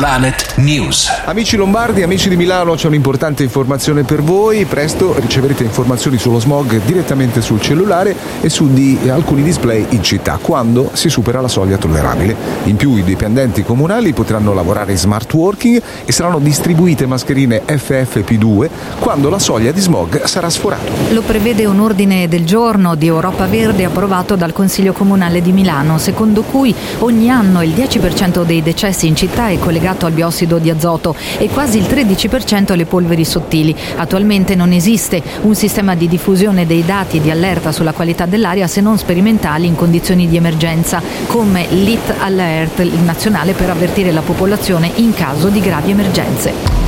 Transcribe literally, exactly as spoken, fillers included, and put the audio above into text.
Planet News. Amici lombardi, amici di Milano, c'è un'importante informazione per voi. Presto riceverete informazioni sullo smog direttamente sul cellulare e su di alcuni display in città, quando si supera la soglia tollerabile. In più i dipendenti comunali potranno lavorare in smart working e saranno distribuite mascherine F F P due quando la soglia di smog sarà sforata. Lo prevede un ordine del giorno di Europa Verde approvato dal Consiglio Comunale di Milano, secondo cui ogni anno il dieci per cento dei decessi in città è collegato al biossido di azoto e quasi il tredici per cento alle polveri sottili. Attualmente non esiste un sistema di diffusione dei dati di allerta sulla qualità dell'aria se non sperimentali in condizioni di emergenza, come l'I T Alert, il nazionale per avvertire la popolazione in caso di gravi emergenze.